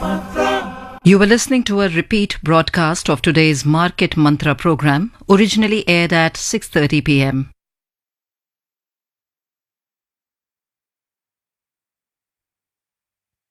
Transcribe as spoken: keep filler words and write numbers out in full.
You were listening to a repeat broadcast of today's Market Mantra program, originally aired at six thirty p m